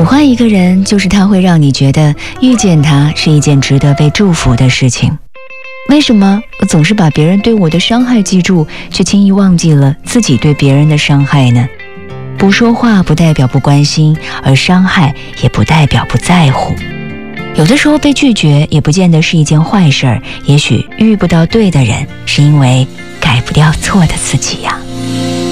欢一个人，就是他会让你觉得遇见他是一件值得被祝福的事情。为什么我总是把别人对我的伤害记住，却轻易忘记了自己对别人的伤害呢？不说话不代表不关心，而伤害也不代表不在乎。有的时候被拒绝也不见得是一件坏事儿，也许遇不到对的人，是因为改不掉错的自己呀。